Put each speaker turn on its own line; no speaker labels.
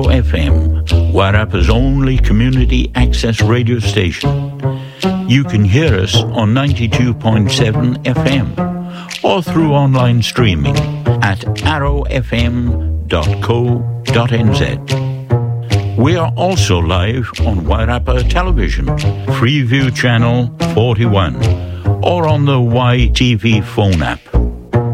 Arrow FM, Wairarpa's only community access radio station. You can hear us on 92.7 FM or through online streaming at arrowfm.co.nz. We are also live on Wairarpa Television, Freeview Channel 41, or on the YTV phone app.